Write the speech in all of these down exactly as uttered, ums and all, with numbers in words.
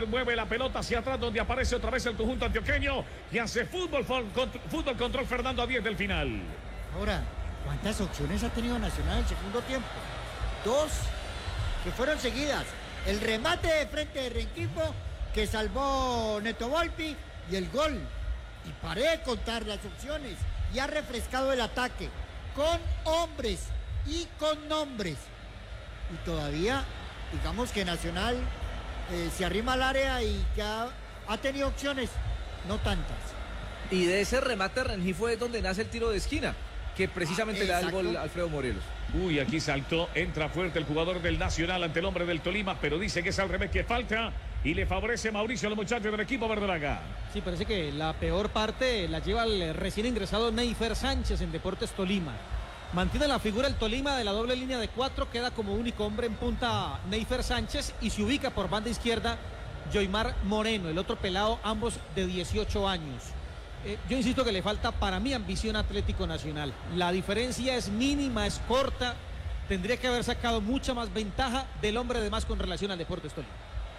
mueve la pelota hacia atrás, donde aparece otra vez el conjunto antioqueño y hace fútbol, fútbol control Fernando a diez del final. Ahora, ¿cuántas opciones ha tenido Nacional en el segundo tiempo? Dos, que fueron seguidas. El remate de frente de Renquifo, que salvó Neto Volpi, y el gol. Y paré de contar las opciones. Y ha refrescado el ataque. Con hombres y con nombres. Y todavía, digamos que Nacional eh, se arrima al área y que ha, ha tenido opciones, no tantas. Y de ese remate Rengifo es donde nace el tiro de esquina, que precisamente ah, le da el gol a Alfredo Morelos. Uy, aquí saltó, entra fuerte el jugador del Nacional ante el hombre del Tolima, pero dice que es al revés, que falta y le favorece Mauricio a los muchachos del equipo verdolaga. Sí, parece que la peor parte la lleva el recién ingresado Neifer Sánchez en Deportes Tolima. Mantiene la figura el Tolima de la doble línea de cuatro, queda como único hombre en punta Neifer Sánchez y se ubica por banda izquierda Joymar Moreno, el otro pelado, ambos de dieciocho años. Eh, yo insisto que le falta para mí ambición Atlético Nacional. La diferencia es mínima, es corta. Tendría que haber sacado mucha más ventaja del hombre de más con relación al Deportes Tolima.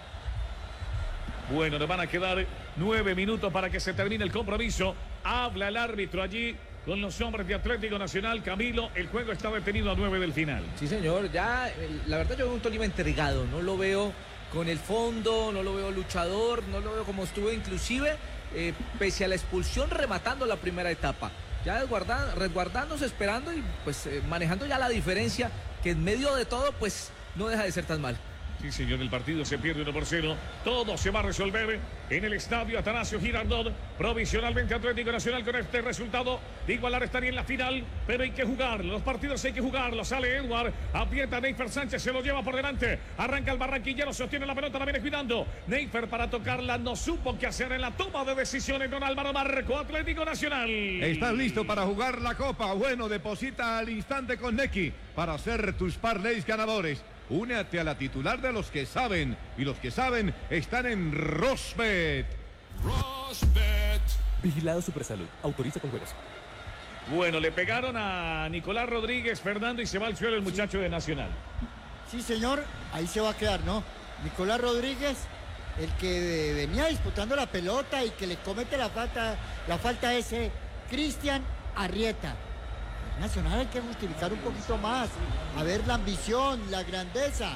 Bueno, le van a quedar nueve minutos para que se termine el compromiso. Habla el árbitro allí con los hombres de Atlético Nacional. Camilo, el juego está detenido a nueve del final. Sí, señor. Ya, la verdad yo veo un Tolima entregado. No lo veo con el fondo, no lo veo luchador, no lo veo como estuvo inclusive, eh, pese a la expulsión, rematando la primera etapa. Ya resguardan, resguardándose, esperando y pues eh, manejando ya la diferencia, que en medio de todo pues no deja de ser tan mal. Sí, señor, el partido se pierde uno por cero. Todo se va a resolver en el estadio Atanasio Girardot. Provisionalmente Atlético Nacional con este resultado de igualar estaría en la final, pero hay que jugar. Los partidos hay que jugarlos. Sale Edward, aprieta Neifer Sánchez, se lo lleva por delante. Arranca el barranquillero, sostiene la pelota, la viene cuidando. Neifer para tocarla, no supo qué hacer en la toma de decisiones. Don Álvaro marcó Atlético Nacional. ¿Estás listo para jugar la Copa? Bueno, deposita al instante con Nequi para hacer tus parlays ganadores. Únete a la titular de los que saben, y los que saben están en Rosbet. Rosbet. Vigilado Supersalud. Autoriza con juegos. Bueno, le pegaron a Nicolás Rodríguez, Fernando, y se va al suelo el muchacho de Nacional. Sí, señor, ahí se va a quedar, ¿no? Nicolás Rodríguez, el que venía disputando la pelota y que le comete la falta, la falta a ese Cristian Arrieta. Nacional hay que justificar un poquito más, a ver la ambición, la grandeza.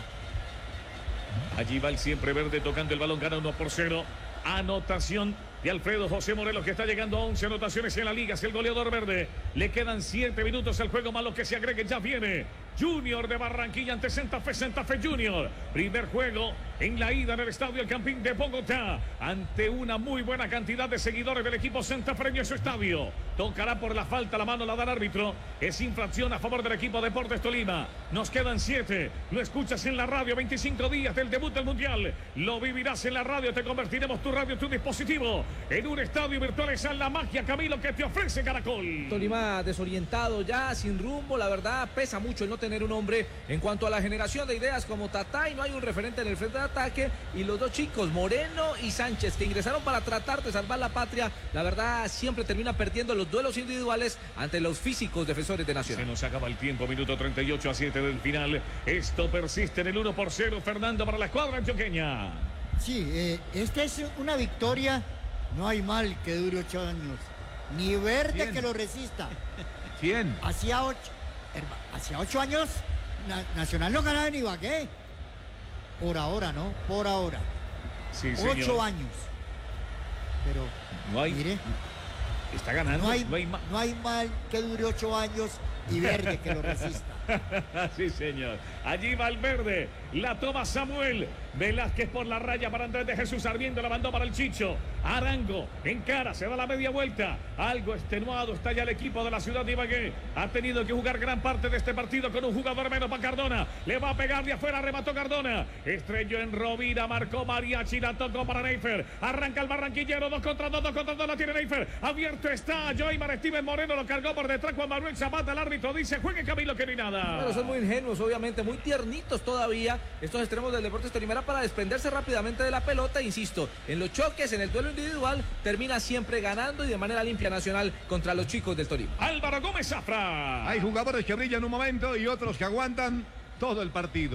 Allí va el siempre verde tocando el balón, gana uno por cero. Anotación de Alfredo José Morelos, que está llegando a once anotaciones en la liga, es el goleador verde. Le quedan siete minutos al juego, más lo que se agregue, ya viene Junior de Barranquilla ante Santa Fe, Santa Fe Junior. Primer juego en la ida en el Estadio El Campín de Bogotá, ante una muy buena cantidad de seguidores del equipo santafreño en su estadio. Tocará por la falta, la mano la da el árbitro. Es infracción a favor del equipo Deportes Tolima. Nos quedan siete. Lo escuchas en la radio, veinticinco días del debut del Mundial. Lo vivirás en la radio, te convertiremos tu radio, tu dispositivo, en un estadio virtual. Esa es la magia, Camilo, que te ofrece Caracol. Tolima desorientado ya, sin rumbo, la verdad pesa mucho el no tener un hombre en cuanto a la generación de ideas como Tatá, y no hay un referente en el frente de ataque, y los dos chicos, Moreno y Sánchez, que ingresaron para tratar de salvar la patria, la verdad siempre termina perdiendo los duelos individuales ante los físicos defensores de Nacional. Se nos acaba el tiempo, minuto treinta y ocho a siete del final. Esto persiste en el uno por cero, Fernando, para la escuadra antioqueña. Sí, eh, esta es una victoria, no hay mal que dure ocho años, ni verde cien. Que lo resista. cien. Hacía ocho, hacía ocho años, na, Nacional no ganaba en Ibagué. Por ahora, ¿no? Por ahora. Sí, ocho señor. años. Pero, no hay, mire, está ganando. No hay, no hay, ma no hay mal que dure ocho años y verde que lo resista. Sí, señor. Allí va el verde. La toma Samuel Velázquez por la raya para Andrés de Jesús. Sarmiento la mandó para el Chicho. Arango en cara, se da la media vuelta. Algo extenuado está ya el equipo de la ciudad de Ibagué. Ha tenido que jugar gran parte de este partido con un jugador menos para Cardona. Le va a pegar de afuera, remató Cardona. Estrelló en Rovira, marcó Mariachi, la tocó para Neifer. Arranca el barranquillero, dos contra dos, dos contra dos, la tiene Neifer. Abierto está Joymar Steven Moreno, lo cargó por detrás Juan Manuel Zapata. El árbitro dice, juegue Camilo, que no hay nada. Bueno, son muy ingenuos, obviamente, muy tiernitos todavía estos extremos del Deportes Tolima para desprenderse rápidamente de la pelota. Insisto, en los choques, en el duelo individual, termina siempre ganando y de manera limpia Nacional contra los chicos del Tolima. Álvaro Gómez Zafra. Hay jugadores que brillan un momento y otros que aguantan todo el partido.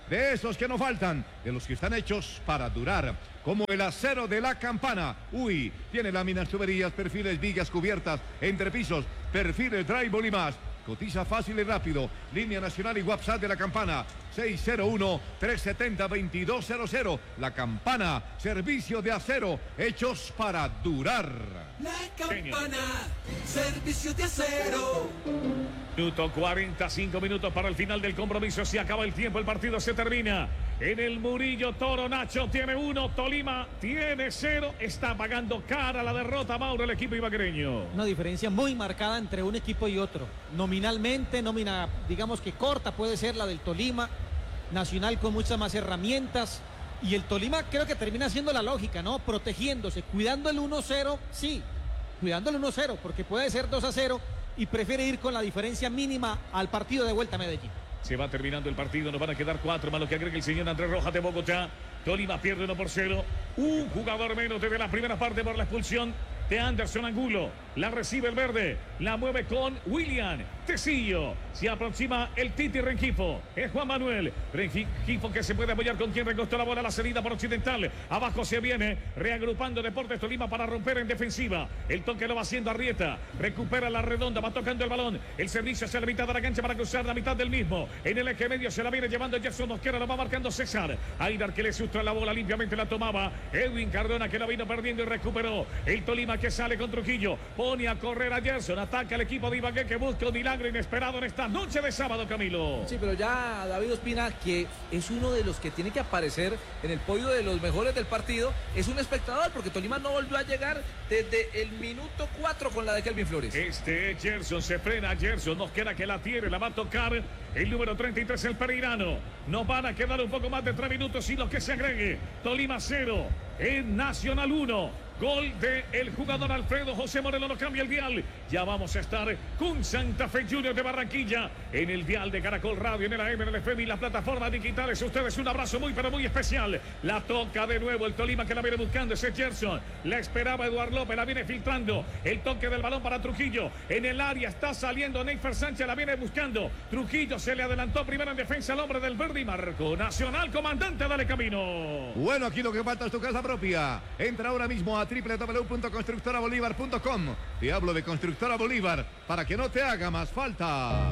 de esos que no faltan, de los que están hechos para durar, como el acero de la Campana. Uy, tiene láminas, tuberías, perfiles, vigas, cubiertas, entrepisos, perfiles, drywall y más. Cotiza fácil y rápido. Línea nacional y WhatsApp de la Campana. seis cero uno, tres siete cero, dos dos cero cero. La Campana, servicio de acero, hechos para durar. La Campana, servicio de acero. Minuto cuarenta y cinco minutos para el final del compromiso. Se acaba el tiempo, el partido se termina. En el Murillo Toro, Nacho tiene uno, Tolima tiene cero. Está pagando cara la derrota, Mauro, el equipo ibaguereño. Una diferencia muy marcada entre un equipo y otro. Nominalmente, nómina, digamos que corta puede ser la del Tolima. Nacional con muchas más herramientas. Y el Tolima creo que termina siendo la lógica, ¿no? Protegiéndose, cuidando el uno cero, sí. Cuidando el uno cero, porque puede ser dos a cero. Y prefiere ir con la diferencia mínima al partido de vuelta a Medellín. Se va terminando el partido, nos van a quedar cuatro, más lo que agrega el señor Andrés Rojas de Bogotá. Tolima pierde uno por cero. Un jugador menos desde la primera parte por la expulsión de Anderson Angulo. La recibe el verde, la mueve con William Tecillo. Se aproxima el Titi Rengifo. Es Juan Manuel Rengifo que se puede apoyar con quien recostó la bola a la salida por Occidental. Abajo se viene reagrupando Deportes Tolima para romper en defensiva. El toque lo va haciendo Arrieta. Recupera la redonda, va tocando el balón. El servicio hacia la mitad de la cancha para cruzar la mitad del mismo. En el eje medio se la viene llevando Gerson Mosquera, lo va marcando César. Aidar que le sustrae la bola, limpiamente la tomaba. Edwin Cardona que la vino perdiendo y recuperó. El Tolima que sale con Trujillo. Pone a correr a Gerson. Ataca el equipo de Ibagué que busca un milagro inesperado en esta noche de sábado, Camilo. Sí, pero ya David Ospina, que es uno de los que tiene que aparecer en el podio de los mejores del partido, es un espectador, porque Tolima no volvió a llegar desde el minuto cuatro con la de Kelvin Flores. Este es Gerson, se frena Gerson, nos queda que la tiene, la va a tocar el número treinta y tres, el pereirano. Nos van a quedar un poco más de tres minutos y lo que se agregue. Tolima cero, en Nacional uno. Gol de el jugador Alfredo José Moreno, no cambia el dial. Ya vamos a estar con Santa Fe Junior de Barranquilla en el dial de Caracol Radio, en el A M, en el F M y las plataformas digitales. Ustedes un abrazo muy pero muy especial. La toca de nuevo el Tolima que la viene buscando, ese Gerson. La esperaba Eduardo López, la viene filtrando. El toque del balón para Trujillo. En el área está saliendo Neyfer Sánchez, la viene buscando. Trujillo se le adelantó primero en defensa al hombre del verde y marcó. Nacional, comandante, dale camino. Bueno, aquí lo que falta es tu casa propia. Entra ahora mismo a doble u doble u doble u punto constructora bolívar punto com. Te hablo de Constructora Bolívar para que no te haga más falta.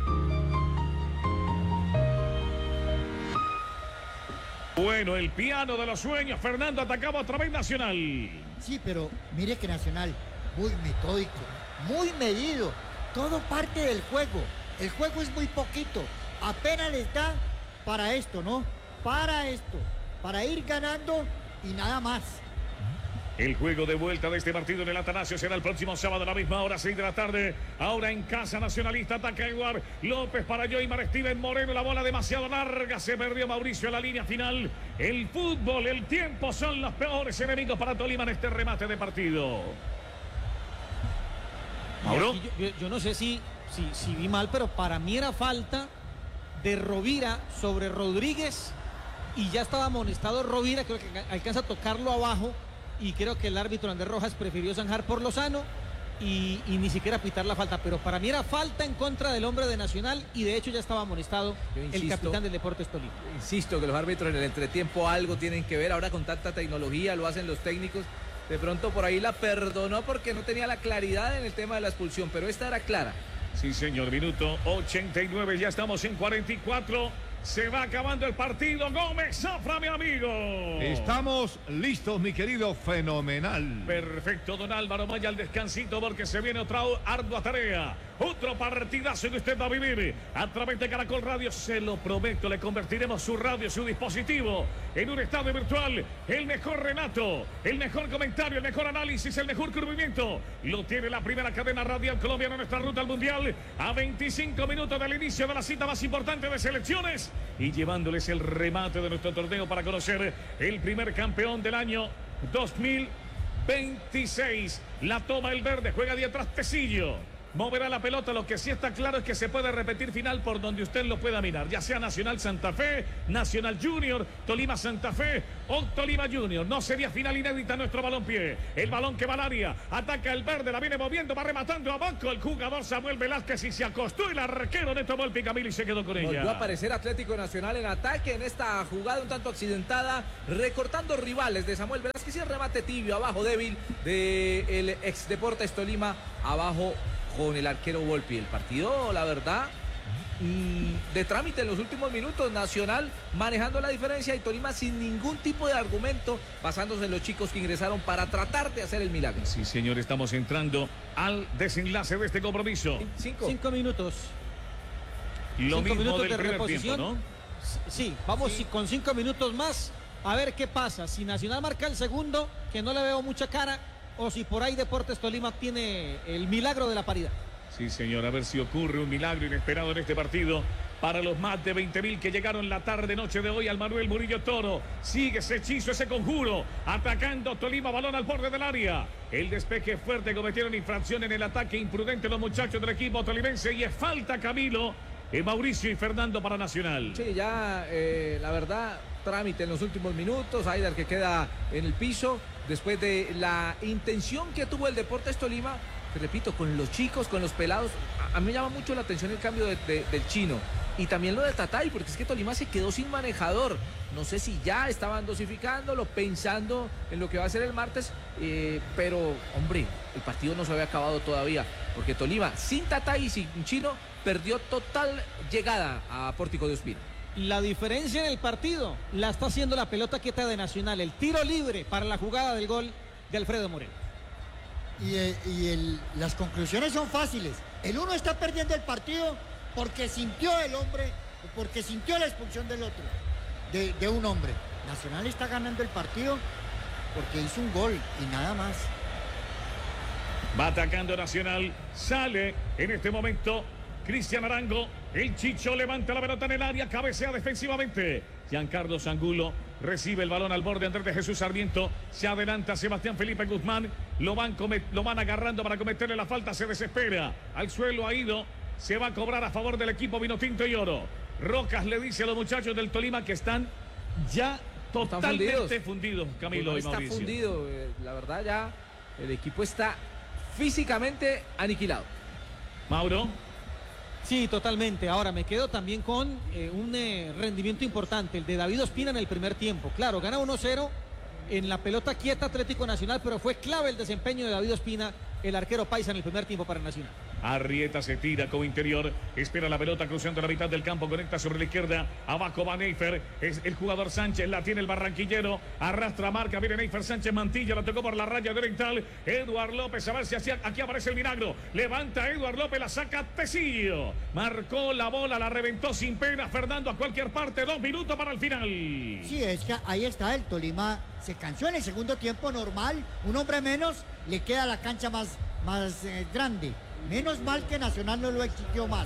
Bueno, el piano de los sueños. Fernando atacaba otra vez Nacional. Sí, pero mire que Nacional, muy metódico, muy medido. Todo parte del juego. El juego es muy poquito. Apenas les da para esto, ¿no? Para esto. Para ir ganando y nada más. El juego de vuelta de este partido en el Atanasio será el próximo sábado a la misma hora, seis de la tarde. Ahora en casa Nacionalista, ataca Eduard López para Joymar Steven Moreno. La bola demasiado larga, se perdió Mauricio en la línea final. El fútbol, el tiempo son los peores enemigos para Tolima en este remate de partido. Mauro. Yo, yo, yo no sé si, si, si vi mal, pero para mí era falta de Rovira sobre Rodríguez y ya estaba amonestado Rovira, creo que alcanza a tocarlo abajo. Y creo que el árbitro Andrés Rojas prefirió zanjar por Lozano y, y ni siquiera pitar la falta. Pero para mí era falta en contra del hombre de Nacional y de hecho ya estaba amonestado insisto, el capitán del Deportes Tolima. Insisto que los árbitros en el entretiempo algo tienen que ver. Ahora con tanta tecnología lo hacen los técnicos. De pronto por ahí la perdonó porque no tenía la claridad en el tema de la expulsión. Pero esta era clara. Sí, señor. Minuto ochenta y nueve. Ya estamos en cuarenta y cuatro. Se va acabando el partido. Gómez Zafra, mi amigo. Estamos listos, mi querido Fenomenal. Perfecto, don Álvaro. Vaya al descansito porque se viene otra ardua tarea. Otro partidazo que usted va a vivir a través de Caracol Radio. Se lo prometo, le convertiremos su radio, su dispositivo en un estadio virtual. El mejor relato, el mejor comentario, el mejor análisis, el mejor cubrimiento. Lo tiene la primera cadena radial colombiana en nuestra ruta al Mundial. A veinticinco minutos del inicio de la cita más importante de selecciones. Y llevándoles el remate de nuestro torneo para conocer el primer campeón del año dos mil veintiséis. La toma el verde, juega de atrás Tecillo. moverá la pelota. Lo que sí está claro es que se puede repetir final por donde usted lo pueda mirar, ya sea Nacional Santa Fe, Nacional Junior, Tolima Santa Fe o Tolima Junior. No sería final inédita nuestro balompié. El balón que va al área, ataca el verde, la viene moviendo, va rematando abajo el jugador Samuel Velázquez y se acostó el arquero Neto Volpi, Camilo, y se quedó con ella. Volvió a aparecer Atlético Nacional en ataque en esta jugada un tanto accidentada, recortando rivales de Samuel Velázquez y el remate tibio, abajo débil del ex Deportes Tolima, abajo con el arquero Volpi. El partido, la verdad, de trámite en los últimos minutos, Nacional manejando la diferencia y Tolima sin ningún tipo de argumento, basándose en los chicos que ingresaron para tratar de hacer el milagro. Sí, señor, estamos entrando al desenlace de este compromiso. Cinco, Cinco minutos. Lo cinco mismo minutos del de primer reposición. tiempo, ¿no? Sí, vamos Sí. con cinco minutos más a ver qué pasa. Si Nacional marca el segundo, que no le veo mucha cara, o si por ahí Deportes Tolima tiene el milagro de la paridad. Sí, señor, a ver si ocurre un milagro inesperado en este partido para los más de veinte mil que llegaron la tarde-noche de hoy al Manuel Murillo Toro. Sigue ese hechizo, ese conjuro, atacando Tolima, balón al borde del área. El despeje fuerte, cometieron infracción en el ataque imprudente los muchachos del equipo tolimense y es falta, Camilo, eh, Mauricio y Fernando para Nacional. Sí, ya eh, la verdad, trámite en los últimos minutos, Aider que queda en el piso, después de la intención que tuvo el Deportes Tolima, te repito, con los chicos, con los pelados. A, a mí me llama mucho la atención el cambio de, de, del chino y también lo de Tatay, porque es que Tolima se quedó sin manejador. No sé si ya estaban dosificándolo, pensando en lo que va a ser el martes, eh, pero hombre, el partido no se había acabado todavía, porque Tolima sin Tatay y sin chino perdió total llegada a Pórtico de Ospina. La diferencia en el partido la está haciendo la pelota quieta de Nacional, el tiro libre para la jugada del gol de Alfredo Moreno. Y, eh, y el- las conclusiones son fáciles. El uno está perdiendo el partido porque sintió el hombre, porque sintió la expulsión del otro, de, de un hombre. Nacional está ganando el partido porque hizo un gol y nada más. Va atacando Nacional, sale en este momento Cristian Arango, el Chicho levanta la pelota en el área, cabecea defensivamente. Giancarlo Angulo recibe el balón al borde, Andrés de Jesús Sarmiento, se adelanta Sebastián Felipe Guzmán, lo van, lo van agarrando para cometerle la falta, se desespera, al suelo ha ido, se va a cobrar a favor del equipo Vinotinto y Oro. Rocas le dice a los muchachos del Tolima que están ya totalmente fundidos, fundidos Camilo no y está Mauricio. fundido, eh, la verdad ya el equipo está físicamente aniquilado. Mauro. Sí, totalmente. Ahora me quedo también con eh, un eh, rendimiento importante, el de David Ospina en el primer tiempo. Claro, gana uno cero en la pelota quieta Atlético Nacional, pero fue clave el desempeño de David Ospina, el arquero paisa en el primer tiempo para Nacional. Arrieta se tira como interior, espera la pelota cruzando la mitad del campo, conecta sobre la izquierda, abajo va Neifer, es el jugador Sánchez, la tiene el barranquillero, arrastra marca, viene Neifer Sánchez, Mantilla, la tocó por la raya oriental, Eduard López, a ver si hacia, aquí aparece el milagro, levanta Eduard López, la saca Tecillo, marcó la bola, la reventó sin pena, Fernando a cualquier parte, dos minutos para el final. Sí, es que ahí está, el Tolima se cansó en el segundo tiempo normal, un hombre menos, le queda la cancha más, más eh, grande. Menos mal que Nacional no lo exigió más.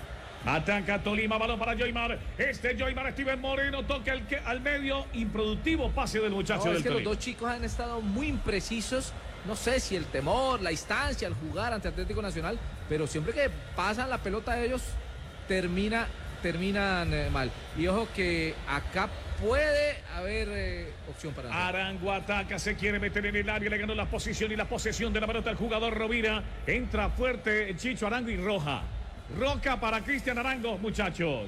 Ataca Tolima, balón para Joymar. Este Joymar, Steven Moreno, toca el que, al medio, improductivo pase del muchacho No, del es que Tolima. los dos chicos han estado muy imprecisos. No sé si el temor, la instancia, el jugar ante Atlético Nacional, pero siempre que pasan la pelota a ellos, termina, terminan eh, mal. Y ojo que acá puede haber eh, opción para nosotros. Arango ataca, se quiere meter en el área, le ganó la posición y la posesión de la pelota al jugador Rovira. Entra fuerte Chicho Arango y roja. Roca para Cristian Arango, muchachos.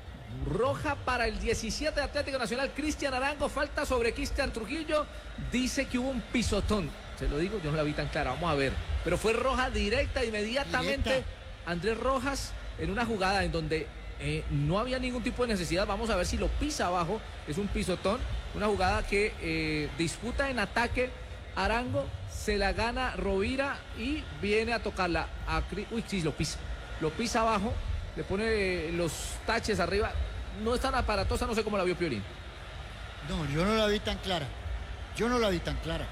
Roja para el diecisiete de Atlético Nacional, Cristian Arango, falta sobre Cristian Trujillo, dice que hubo un pisotón, se lo digo, yo no la vi tan clara, vamos a ver, pero fue roja directa inmediatamente. Directa. Andrés Rojas en una jugada en donde eh, no había ningún tipo de necesidad, vamos a ver si lo pisa abajo, es un pisotón, una jugada que eh, disputa en ataque Arango, se la gana Rovira y viene a tocarla a Cri- uy, sí, lo pisa, lo pisa abajo, le pone los taches arriba, no es tan aparatosa, no sé cómo la vio Piolín. No, yo no la vi tan clara. Yo no la vi tan clara.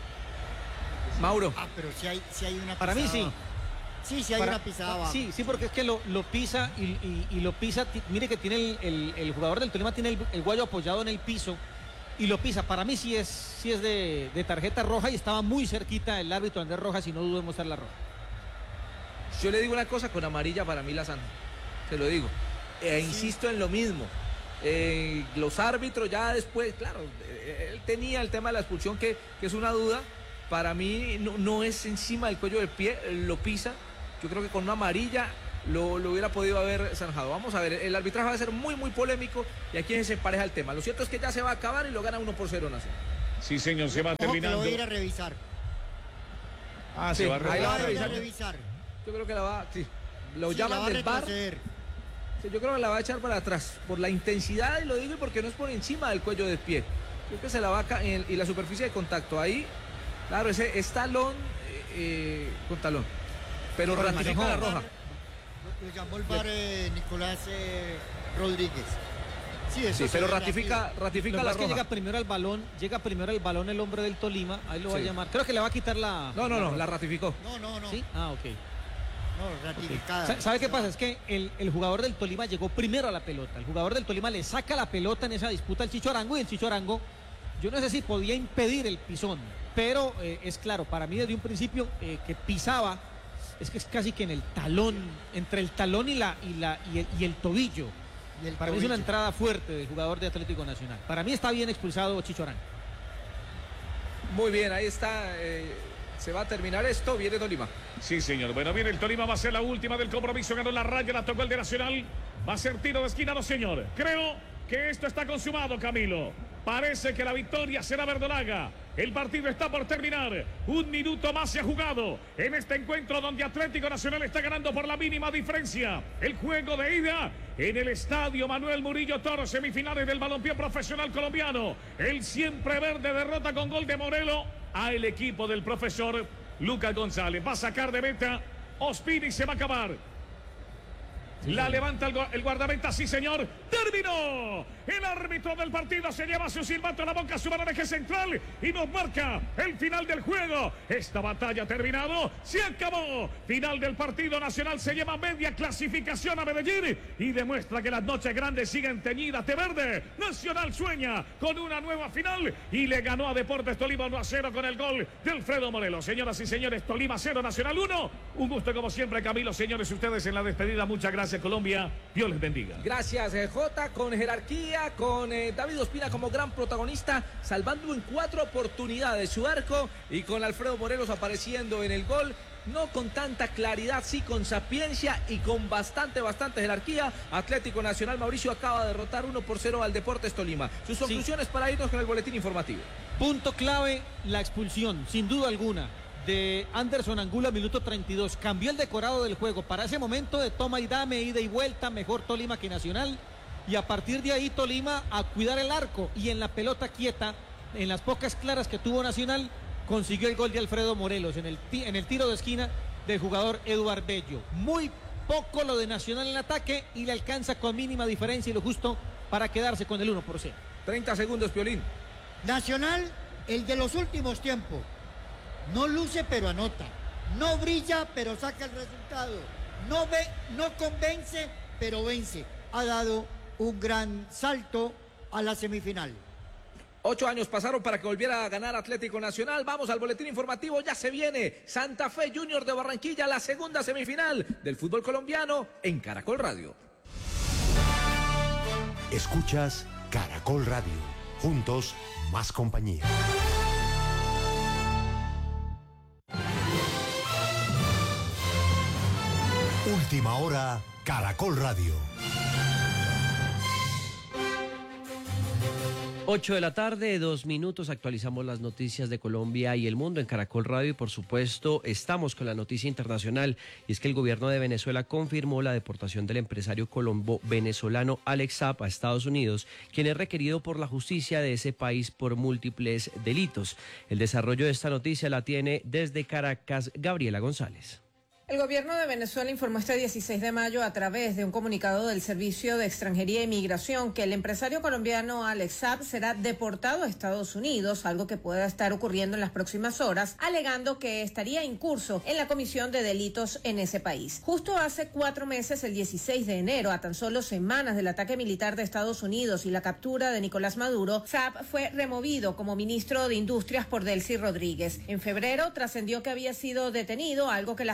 Mauro. Ah, pero sí hay, sí hay una Para mí pisada sí. abajo. Sí, sí hay Para- una pisada abajo. Sí, sí, porque es que lo, lo pisa y, y- y lo pisa. ti- Mire que tiene el, el- el jugador del Tolima tiene el, el guayo apoyado en el piso y lo pisa. Para mí sí es, sí es de, de tarjeta roja y estaba muy cerquita el árbitro Andrés Rojas y no dudo en mostrar la roja. Yo le digo una cosa, con amarilla para mí la Zanja, se lo digo. E sí. Insisto en lo mismo. Eh, los árbitros ya después, claro, eh, él tenía el tema de la expulsión que, que es una duda. Para mí no, no es encima del cuello del pie, lo pisa. Yo creo que con una amarilla lo, lo hubiera podido haber zanjado. Vamos a ver, el arbitraje va a ser muy muy polémico y aquí se empareja el tema. Lo cierto es que ya se va a acabar y lo gana uno por cero Nacional. Sí, señor, se va Ojo terminando. Que lo voy a ir a revisar. Ah, sí, se va a ahí la va a revisar. revisar. Yo creo que la va, sí, lo Sí, llaman la va a del bar. Sí, yo creo que la va a echar para atrás, por la intensidad, y lo digo porque no es por encima del cuello del pie. Creo que se la va a en, y la superficie de contacto ahí, claro, ese es talón eh, eh, con talón. Pero Lo ratifica llamó la el roja. bar, Lo, lo llamó el bar eh, Nicolás eh, Rodríguez. Sí, eso Sí, se pero ve ratifica, rápido. ratifica Lo que la pasa es que roja. llega primero al balón, llega primero al balón el hombre del Tolima, ahí lo va Sí. a llamar. Creo que le va a quitar la... No, no, no, roja. la ratificó. No, no, no. ¿Sí? Ah, ok. No, ratificada. Sa- ¿Sabe qué pasa? Es que el, el jugador del Tolima llegó primero a la pelota. El jugador del Tolima le saca la pelota en esa disputa al Chicho Arango y el Chicho Arango, yo no sé si podía impedir el pisón, pero eh, es claro, para mí desde un principio eh, que pisaba, es que es casi que en el talón, entre el talón y, la, y, la, y, el, y el tobillo. Y el Para mí es una tobillo. entrada fuerte del jugador de Atlético Nacional. Para mí está bien expulsado Chicho Arango. Muy bien, ahí está. Eh, se va a terminar esto, viene Tolima. Sí, señor. Bueno, viene el Tolima, va a ser la última del compromiso. Ganó la raya, la tocó el de Nacional. Va a ser tiro de esquina, no, señor. Creo que esto está consumado, Camilo. Parece que la victoria será verdolaga. El partido está por terminar. Un minuto más se ha jugado en este encuentro donde Atlético Nacional está ganando por la mínima diferencia. El juego de ida en el estadio Manuel Murillo Toro, semifinales del balompié profesional colombiano. El siempre verde derrota con gol de Morelo al equipo del profesor Lucas González. Va a sacar de meta Ospina y se va a acabar. La levanta el, gu- el guardameta, sí señor. ¡Terminó! El árbitro del partido se lleva su silbato a la boca, su mano eje central y nos marca el final del juego. Esta batalla ha terminado, se acabó. Final del partido. Nacional se lleva media clasificación a Medellín y demuestra que las noches grandes siguen teñidas de verde. Nacional sueña con una nueva final y le ganó a Deportes Tolima uno a cero con el gol de Alfredo Morelos. Señoras y señores, Tolima cero, Nacional uno. Un gusto como siempre, Camilo. Señores, ustedes en la despedida, muchas gracias. Colombia, Dios les bendiga. Gracias, eh, Jota, con jerarquía, con eh, David Ospina como gran protagonista, salvando en cuatro oportunidades su arco y con Alfredo Morelos apareciendo en el gol. No con tanta claridad, sí con sapiencia y con bastante, bastante jerarquía. Atlético Nacional, Mauricio, acaba de derrotar uno por cero al Deportes Tolima. Sus conclusiones sí. Para irnos con el boletín informativo. Punto clave, la expulsión, sin duda alguna, de Anderson Angulo, minuto treinta y dos. Cambió el decorado del juego. Para ese momento de toma y dame, ida y vuelta, mejor Tolima que Nacional. Y a partir de ahí Tolima a cuidar el arco. Y en la pelota quieta, en las pocas claras que tuvo Nacional, consiguió el gol de Alfredo Morelos en el, en el tiro de esquina del jugador Eduard Bello. Muy poco lo de Nacional en el ataque y le alcanza con mínima diferencia y lo justo para quedarse con el uno por cero. treinta segundos, Piolín. Nacional, el de los últimos tiempos. No luce pero anota, no brilla pero saca el resultado, no ve, no convence pero vence. Ha dado un gran salto a la semifinal. Ocho años pasaron para que volviera a ganar Atlético Nacional. Vamos al boletín informativo, ya se viene Santa Fe Junior de Barranquilla, la segunda semifinal del fútbol colombiano en Caracol Radio. Escuchas Caracol Radio, juntos más compañía. Última hora, Caracol Radio. ocho de la tarde, dos minutos, actualizamos las noticias de Colombia y el mundo en Caracol Radio y por supuesto estamos con la noticia internacional y es que el gobierno de Venezuela confirmó la deportación del empresario colombo-venezolano Alex Saab a Estados Unidos, quien es requerido por la justicia de ese país por múltiples delitos. El desarrollo de esta noticia la tiene desde Caracas Gabriela González. El gobierno de Venezuela informó este dieciséis de mayo a través de un comunicado del Servicio de Extranjería e Migración que el empresario colombiano Alex Saab será deportado a Estados Unidos, algo que pueda estar ocurriendo en las próximas horas, alegando que estaría incurso en la comisión de delitos en ese país. Justo hace cuatro meses, el dieciséis de enero, a tan solo semanas del ataque militar de Estados Unidos y la captura de Nicolás Maduro, Saab fue removido como ministro de Industrias por Delcy Rodríguez. En febrero trascendió que había sido detenido, algo que las autoridades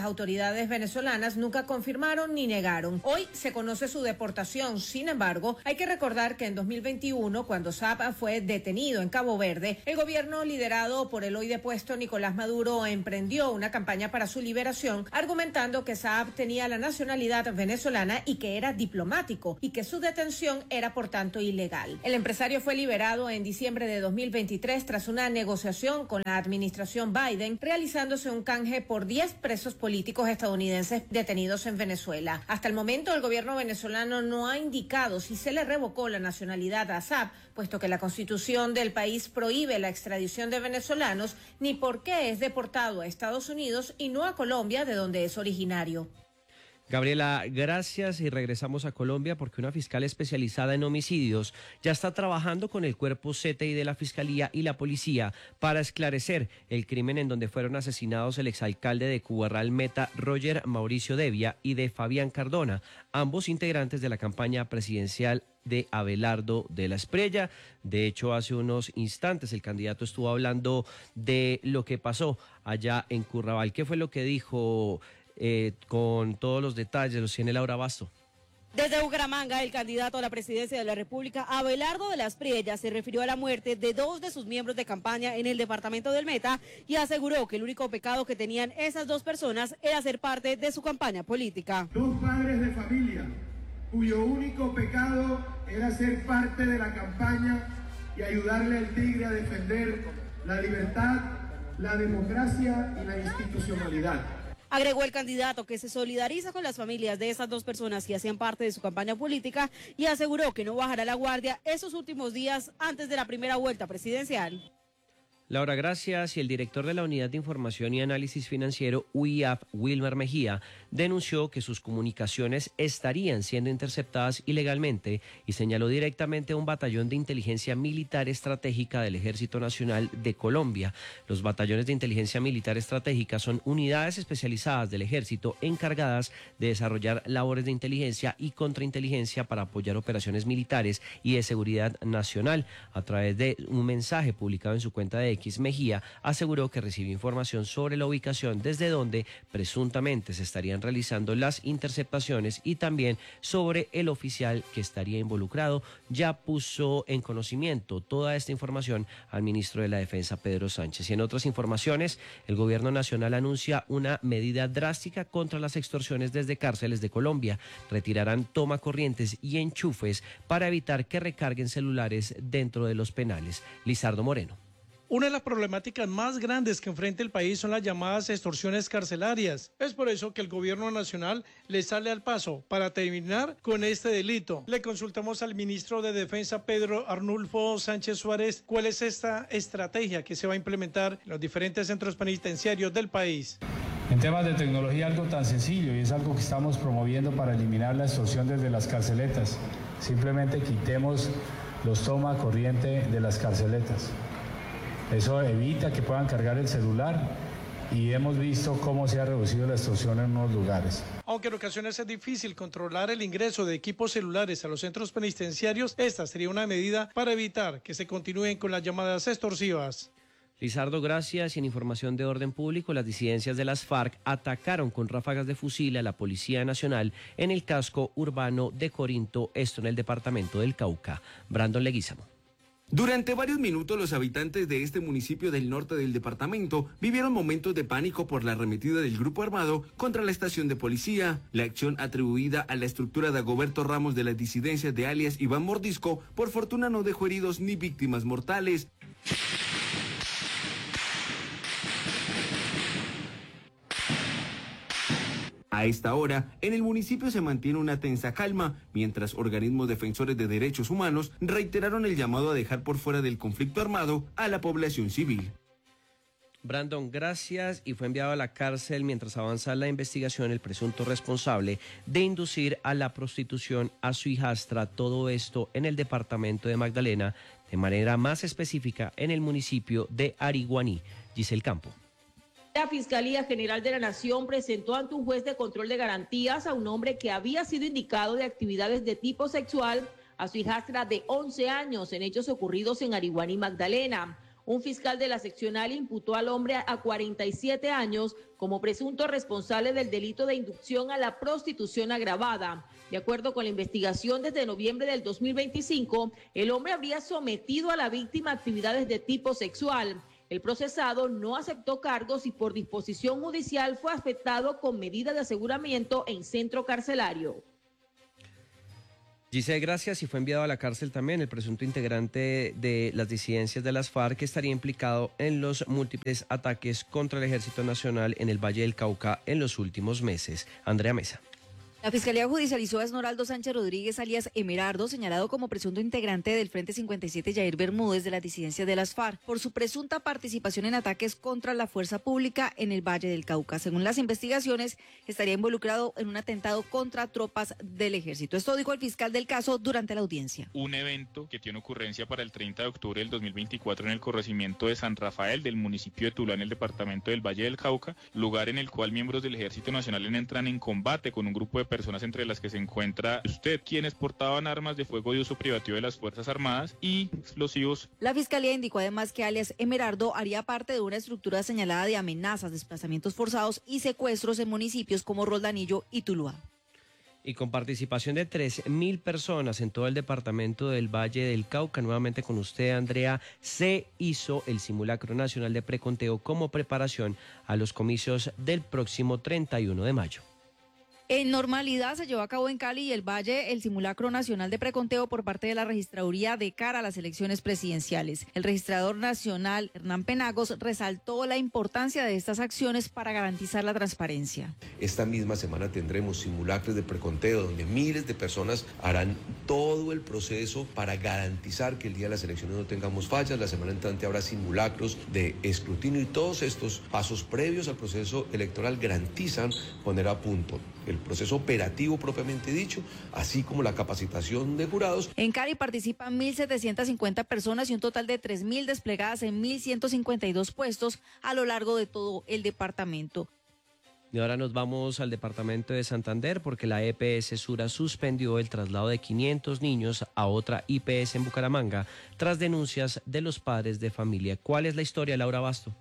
autoridades venezolanas nunca confirmaron ni negaron. Hoy se conoce su deportación. Sin embargo, hay que recordar que en dos mil veintiuno, cuando Saab fue detenido en Cabo Verde, el gobierno liderado por el hoy depuesto Nicolás Maduro emprendió una campaña para su liberación, argumentando que Saab tenía la nacionalidad venezolana y que era diplomático y que su detención era por tanto ilegal. El empresario fue liberado en diciembre de dos mil veintitrés tras una negociación con la administración Biden, realizándose un canje por diez presos políticos estadounidenses detenidos en Venezuela. Hasta el momento, el gobierno venezolano no ha indicado si se le revocó la nacionalidad a Saab, puesto que la constitución del país prohíbe la extradición de venezolanos, ni por qué es deportado a Estados Unidos y no a Colombia, de donde es originario. Gabriela, gracias, y regresamos a Colombia porque una fiscal especializada en homicidios ya está trabajando con el cuerpo C T I de la Fiscalía y la Policía para esclarecer el crimen en donde fueron asesinados el exalcalde de Cubarral Meta, Roger Mauricio Devia, y de Fabián Cardona, ambos integrantes de la campaña presidencial de Abelardo de la Espriella. De hecho, hace unos instantes el candidato estuvo hablando de lo que pasó allá en Currabal. ¿Qué fue lo que dijo? Eh, con todos los detalles los tiene Laura Basto. Desde Bucaramanga, el candidato a la presidencia de la República, Abelardo de la Espriella, se refirió a la muerte de dos de sus miembros de campaña en el departamento del Meta y aseguró que el único pecado que tenían esas dos personas era ser parte de su campaña política. Dos padres de familia cuyo único pecado era ser parte de la campaña y ayudarle al Tigre a defender la libertad, la democracia y la institucionalidad. Agregó el candidato que se solidariza con las familias de esas dos personas que hacían parte de su campaña política y aseguró que no bajará la guardia esos últimos días antes de la primera vuelta presidencial. Laura, gracias. Y el director de la Unidad de Información y Análisis Financiero, U I A F, Wilmer Mejía, denunció que sus comunicaciones estarían siendo interceptadas ilegalmente y señaló directamente a un batallón de inteligencia militar estratégica del Ejército Nacional de Colombia. Los batallones de inteligencia militar estratégica son unidades especializadas del Ejército encargadas de desarrollar labores de inteligencia y contrainteligencia para apoyar operaciones militares y de seguridad nacional. A través de un mensaje publicado en su cuenta de X, Mejía aseguró que recibió información sobre la ubicación desde donde presuntamente se estarían realizando las interceptaciones y también sobre el oficial que estaría involucrado. Ya puso en conocimiento toda esta información al ministro de la Defensa, Pedro Sánchez. Y en otras informaciones, el gobierno nacional anuncia una medida drástica contra las extorsiones desde cárceles de Colombia. Retirarán tomacorrientes y enchufes para evitar que recarguen celulares dentro de los penales. Lizardo Moreno. Una de las problemáticas más grandes que enfrenta el país son las llamadas extorsiones carcelarias. Es por eso que el gobierno nacional le sale al paso para terminar con este delito. Le consultamos al ministro de Defensa, Pedro Arnulfo Sánchez Suárez, cuál es esta estrategia que se va a implementar en los diferentes centros penitenciarios del país. En temas de tecnología, algo tan sencillo, y es algo que estamos promoviendo para eliminar la extorsión desde las carceletas. Simplemente quitemos los toma corriente de las carceletas. Eso evita que puedan cargar el celular y hemos visto cómo se ha reducido la extorsión en unos lugares. Aunque en ocasiones es difícil controlar el ingreso de equipos celulares a los centros penitenciarios, esta sería una medida para evitar que se continúen con las llamadas extorsivas. Lizardo, gracias. Y en información de orden público, las disidencias de las FARC atacaron con ráfagas de fusil a la Policía Nacional en el casco urbano de Corinto, esto en el departamento del Cauca. Brandon Leguízamo. Durante varios minutos los habitantes de este municipio del norte del departamento vivieron momentos de pánico por la arremetida del grupo armado contra la estación de policía. La acción atribuida a la estructura de Agoberto Ramos de las disidencias de alias Iván Mordisco, por fortuna no dejó heridos ni víctimas mortales. A esta hora, en el municipio se mantiene una tensa calma, mientras organismos defensores de derechos humanos reiteraron el llamado a dejar por fuera del conflicto armado a la población civil. Brandon, gracias. Y fue enviado a la cárcel mientras avanza la investigación el presunto responsable de inducir a la prostitución a su hijastra, todo esto en el departamento de Magdalena, de manera más específica en el municipio de Ariguaní. Giselle Campo. La Fiscalía General de la Nación presentó ante un juez de control de garantías a un hombre que había sido indicado de actividades de tipo sexual a su hijastra de once años en hechos ocurridos en Ariguaní, Magdalena. Un fiscal de la seccional imputó al hombre a cuarenta y siete años como presunto responsable del delito de inducción a la prostitución agravada. De acuerdo con la investigación, desde noviembre del dos mil veinticinco, el hombre habría sometido a la víctima a actividades de tipo sexual. El procesado no aceptó cargos y por disposición judicial fue afectado con medida de aseguramiento en centro carcelario. Giselle, gracias. Y fue enviado a la cárcel también el presunto integrante de las disidencias de las FARC que estaría implicado en los múltiples ataques contra el Ejército Nacional en el Valle del Cauca en los últimos meses. Andrea Mesa. La Fiscalía judicializó a Esmeraldo Sánchez Rodríguez, alias Emerardo, señalado como presunto integrante del Frente cincuenta y siete Yair Bermúdez de las disidencias de las FARC, por su presunta participación en ataques contra la fuerza pública en el Valle del Cauca. Según las investigaciones, estaría involucrado en un atentado contra tropas del ejército. Esto dijo el fiscal del caso durante la audiencia. Un evento que tiene ocurrencia para el treinta de octubre del dos mil veinticuatro en el corregimiento de San Rafael del municipio de Tuluá, en el departamento del Valle del Cauca, lugar en el cual miembros del Ejército Nacional entran en combate con un grupo de personas entre las que se encuentra usted, quienes portaban armas de fuego de uso privativo de las Fuerzas Armadas y explosivos. La Fiscalía indicó además que alias Emerardo haría parte de una estructura señalada de amenazas, desplazamientos forzados y secuestros en municipios como Roldanillo y Tuluá. Y con participación de tres mil personas en todo el departamento del Valle del Cauca, nuevamente con usted, Andrea, se hizo el simulacro nacional de preconteo como preparación a los comicios del próximo treinta y uno de mayo. En normalidad se llevó a cabo en Cali y el Valle el simulacro nacional de preconteo por parte de la registraduría de cara a las elecciones presidenciales. El registrador nacional, Hernán Penagos, resaltó la importancia de estas acciones para garantizar la transparencia. Esta misma semana tendremos simulacros de preconteo donde miles de personas harán todo el proceso para garantizar que el día de las elecciones no tengamos fallas. La semana entrante habrá simulacros de escrutinio y todos estos pasos previos al proceso electoral garantizan poner a punto el proceso operativo propiamente dicho, así como la capacitación de jurados. En Cali participan mil setecientas cincuenta personas y un total de tres mil desplegadas en mil ciento cincuenta y dos puestos a lo largo de todo el departamento. Y ahora nos vamos al departamento de Santander porque la E P S Sura suspendió el traslado de quinientos niños a otra I P S en Bucaramanga tras denuncias de los padres de familia. ¿Cuál es la historia, Laura Basto?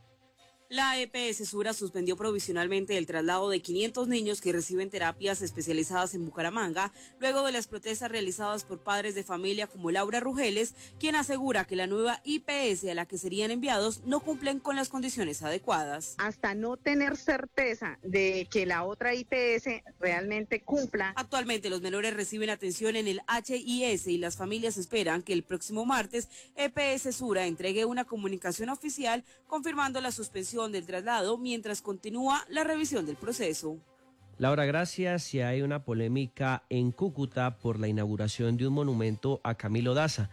La E P S Sura suspendió provisionalmente el traslado de quinientos niños que reciben terapias especializadas en Bucaramanga, luego de las protestas realizadas por padres de familia como Laura Rugeles, quien asegura que la nueva I P S a la que serían enviados no cumplen con las condiciones adecuadas. Hasta no tener certeza de que la otra I P S realmente cumpla. Actualmente los menores reciben atención en el H I S y las familias esperan que el próximo martes E P S Sura entregue una comunicación oficial confirmando la suspensión del traslado mientras continúa la revisión del proceso. Laura, gracias. Y hay una polémica en Cúcuta por la inauguración de un monumento a Camilo Daza,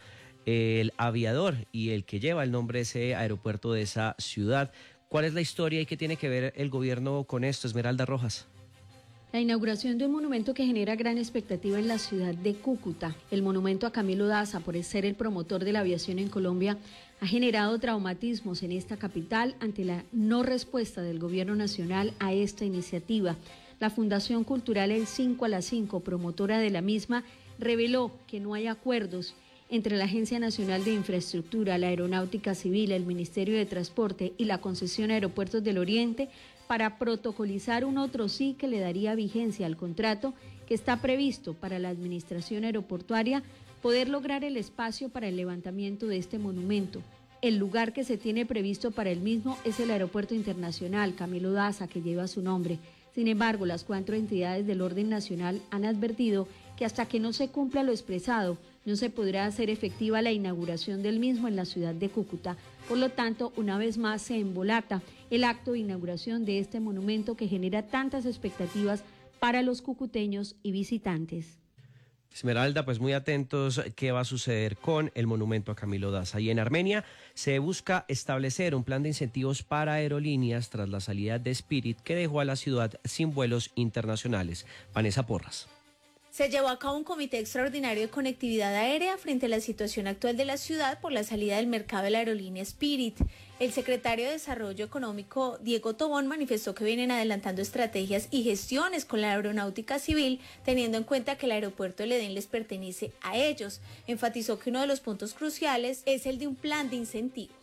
el aviador y el que lleva el nombre de ese aeropuerto de esa ciudad. ¿Cuál es la historia y qué tiene que ver el gobierno con esto, Esmeralda Rojas? La inauguración de un monumento que genera gran expectativa en la ciudad de Cúcuta. El monumento a Camilo Daza, por ser el promotor de la aviación en Colombia, ha generado traumatismos en esta capital ante la no respuesta del gobierno nacional a esta iniciativa. La Fundación Cultural El cinco a las cinco, promotora de la misma, reveló que no hay acuerdos entre la Agencia Nacional de Infraestructura, la Aeronáutica Civil, el Ministerio de Transporte y la Concesión Aeropuertos del Oriente para protocolizar un otro sí que le daría vigencia al contrato que está previsto para la administración aeroportuaria poder lograr el espacio para el levantamiento de este monumento. El lugar que se tiene previsto para el mismo es el Aeropuerto Internacional Camilo Daza, que lleva su nombre. Sin embargo, las cuatro entidades del orden nacional han advertido que hasta que no se cumpla lo expresado, no se podrá hacer efectiva la inauguración del mismo en la ciudad de Cúcuta. Por lo tanto, una vez más se embolata el acto de inauguración de este monumento que genera tantas expectativas para los cucuteños y visitantes. Esmeralda, pues muy atentos qué va a suceder con el monumento a Camilo Daza. Y en Armenia se busca establecer un plan de incentivos para aerolíneas tras la salida de Spirit que dejó a la ciudad sin vuelos internacionales. Vanessa Porras. Se llevó a cabo un comité extraordinario de conectividad aérea frente a la situación actual de la ciudad por la salida del mercado de la aerolínea Spirit. El secretario de Desarrollo Económico, Diego Tobón, manifestó que vienen adelantando estrategias y gestiones con la aeronáutica civil, teniendo en cuenta que el aeropuerto del Edén les pertenece a ellos. Enfatizó que uno de los puntos cruciales es el de un plan de incentivos.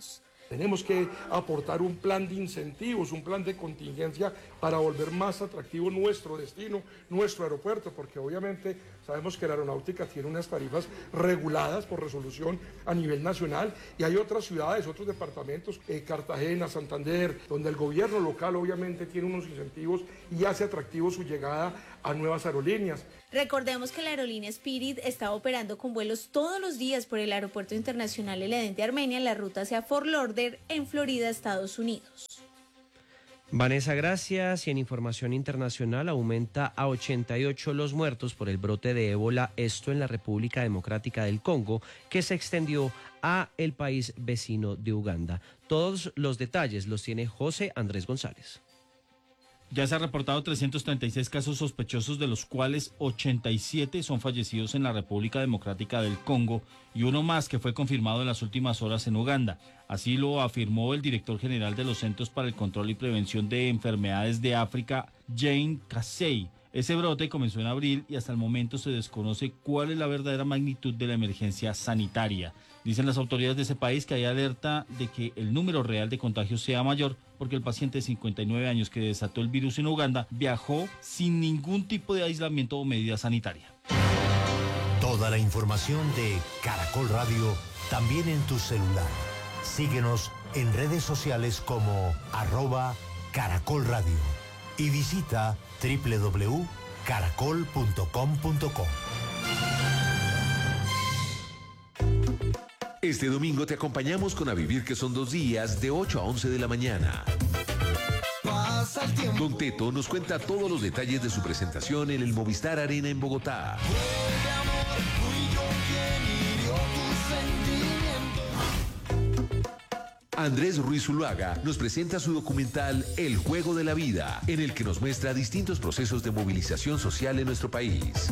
Tenemos que aportar un plan de incentivos, un plan de contingencia para volver más atractivo nuestro destino, nuestro aeropuerto, porque obviamente sabemos que la aeronáutica tiene unas tarifas reguladas por resolución a nivel nacional y hay otras ciudades, otros departamentos, eh, Cartagena, Santander, donde el gobierno local obviamente tiene unos incentivos y hace atractivo su llegada a nuevas aerolíneas. Recordemos que la aerolínea Spirit está operando con vuelos todos los días por el Aeropuerto Internacional El Edén de Armenia en la ruta hacia Fort Lauderdale en Florida, Estados Unidos. Vanessa, gracias. Y en información internacional, aumenta a ochenta y ocho los muertos por el brote de ébola, esto en la República Democrática del Congo, que se extendió a el país vecino de Uganda. Todos los detalles los tiene José Andrés González. Ya se han reportado trescientos treinta y seis casos sospechosos, de los cuales ochenta y siete son fallecidos en la República Democrática del Congo y uno más que fue confirmado en las últimas horas en Uganda. Así lo afirmó el director general de los Centros para el Control y Prevención de Enfermedades de África, Jane Casey. Ese brote comenzó en abril y hasta el momento se desconoce cuál es la verdadera magnitud de la emergencia sanitaria. Dicen las autoridades de ese país que hay alerta de que el número real de contagios sea mayor, porque el paciente de cincuenta y nueve años que desató el virus en Uganda viajó sin ningún tipo de aislamiento o medida sanitaria. Toda la información de Caracol Radio también en tu celular. Síguenos en redes sociales como arroba Caracol Radio y visita doble u doble u doble u punto caracol punto com punto co. Este domingo te acompañamos con A Vivir, que son dos días, de ocho a once de la mañana. Don Teto nos cuenta todos los detalles de su presentación en el Movistar Arena en Bogotá. Andrés Ruiz Zuluaga nos presenta su documental El Juego de la Vida, en el que nos muestra distintos procesos de movilización social en nuestro país.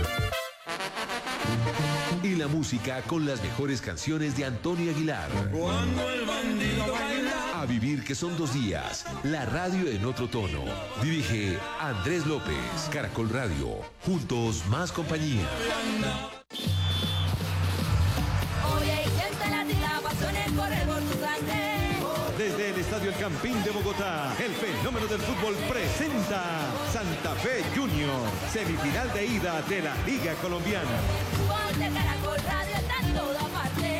Y la música con las mejores canciones de Antonio Aguilar. Cuando el bandido baila. A Vivir, que son dos días. La radio en otro tono. Dirige Andrés López. Caracol Radio. Juntos, más compañía. Oye, y siente la pasión correr por tu sangre. Desde el Estadio El Campín de Bogotá, el fenómeno del fútbol presenta Santa Fe Junior, semifinal de ida de la Liga Colombiana. Ponte Caracol Radio, está en toda parte.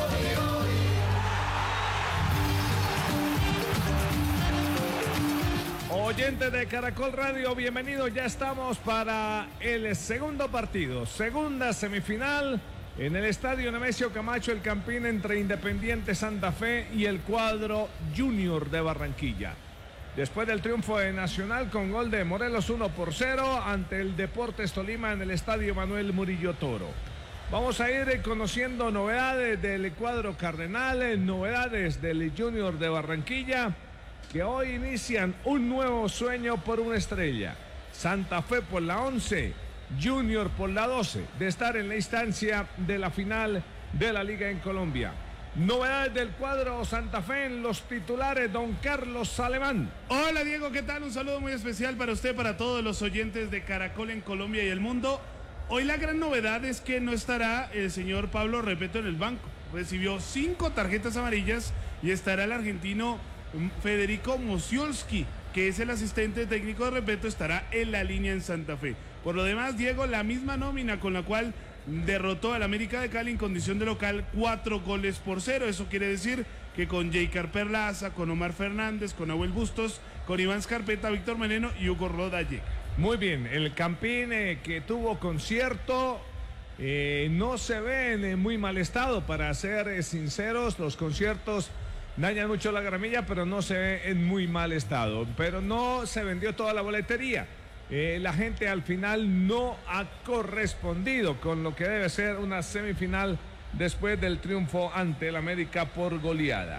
Oyentes de Caracol Radio, bienvenidos. Ya estamos para el segundo partido, segunda semifinal en el Estadio Nemesio Camacho El Campín, entre Independiente Santa Fe y el cuadro Junior de Barranquilla. Después del triunfo de Nacional con gol de Morelos uno por cero ante el Deportes Tolima en el Estadio Manuel Murillo Toro. Vamos a ir conociendo novedades del cuadro cardenal, novedades del Junior de Barranquilla, que hoy inician un nuevo sueño por una estrella. Santa Fe por la once, Junior por la doce, de estar en la instancia de la final de la Liga en Colombia. Novedades del cuadro Santa Fe en los titulares, don Carlos Alemán. Hola Diego, ¿qué tal? Un saludo muy especial para usted, para todos los oyentes de Caracol en Colombia y el mundo. Hoy la gran novedad es que no estará el señor Pablo Repeto en el banco. Recibió cinco tarjetas amarillas y estará el argentino Federico Mosiolski, que es el asistente técnico de Repeto, estará en la línea en Santa Fe. Por lo demás, Diego, la misma nómina con la cual derrotó al América de Cali en condición de local, cuatro goles por cero. Eso quiere decir que con Jeicar Perlaza, con Omar Fernández, con Abuel Bustos, con Iván Scarpeta, Víctor Meneno y Hugo Rodallega. Muy bien, el Campín eh, que tuvo concierto, eh, no se ve en eh, muy mal estado, para ser eh, sinceros. Los conciertos dañan mucho la gramilla, pero no se ve en muy mal estado. Pero no se vendió toda la boletería. Eh, la gente al final no ha correspondido con lo que debe ser una semifinal después del triunfo ante el América por goleada.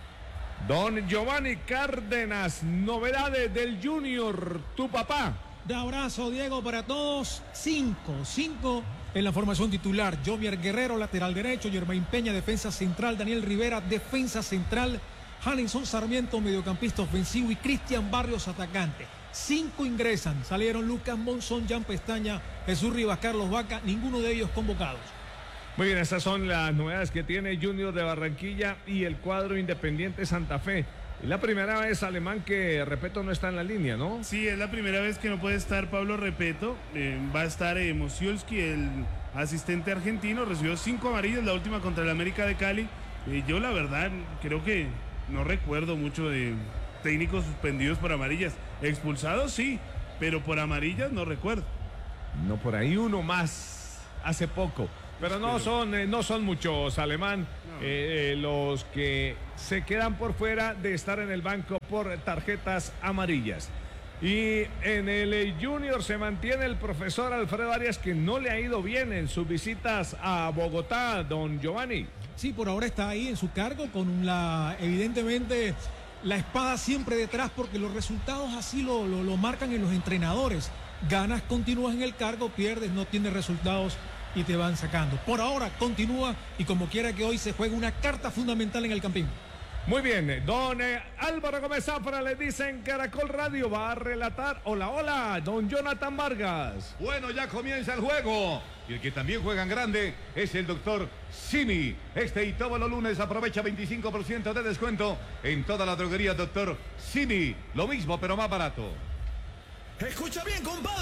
Don Giovanni Cárdenas, novedades del Junior, tu papá. De abrazo, Diego, para todos. Cinco, cinco en la formación titular. Jovier Guerrero, lateral derecho. Germain Peña, defensa central. Daniel Rivera, defensa central. Hanison Sarmiento, mediocampista ofensivo. Y Cristian Barrios, atacante. Cinco ingresan. Salieron Lucas Monzón, Jan Pestaña, Jesús Rivas, Carlos Vaca. Ninguno de ellos convocados. Muy bien, estas son las novedades que tiene Junior de Barranquilla y el cuadro Independiente Santa Fe. Es la primera vez, Alemán, que Repeto no está en la línea, ¿no? Sí, es la primera vez que no puede estar Pablo Repeto. Eh, va a estar eh, Mosiolski, el asistente argentino. Recibió cinco amarillas, la última contra el América de Cali. Eh, yo, la verdad, creo que no recuerdo mucho de técnicos suspendidos por amarillas. Expulsados, sí, pero por amarillas no recuerdo. No, por ahí uno más hace poco. Pero no son, eh, no son muchos, Alemán, no. eh, los que se quedan por fuera de estar en el banco por tarjetas amarillas. Y en el Junior se mantiene el profesor Alfredo Arias, que no le ha ido bien en sus visitas a Bogotá, don Giovanni. Sí, por ahora está ahí en su cargo con la, evidentemente, la espada siempre detrás, porque los resultados así lo, lo, lo marcan en los entrenadores. Ganas, continúas en el cargo, pierdes, no tienes resultados y te van sacando. Por ahora continúa y como quiera que hoy se juegue una carta fundamental en el Campín. Muy bien, don eh, Álvaro Gómez Zafra le dice en Caracol Radio, va a relatar. Hola, hola, don Jonathan Vargas. Bueno, ya comienza el juego. Y el que también juega en grande es el doctor Simi. Este y todos los lunes aprovecha veinticinco por ciento de descuento en toda la droguería doctor Simi. Lo mismo, pero más barato. Escucha bien, compadre.